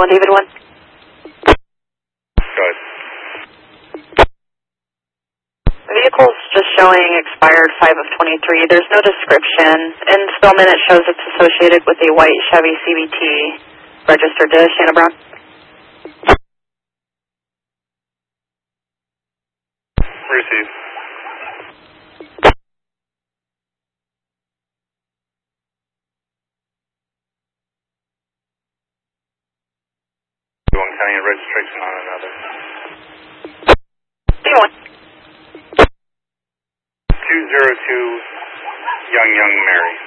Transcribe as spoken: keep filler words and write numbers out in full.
one, David one. Go ahead. The vehicle's just showing expired five of twenty-three. There's no description. In Spillman it shows it's associated with a white Chevy C V T registered to Shanna Brown. Receive. One county and registration on another. D one. two zero two Young Young Mary.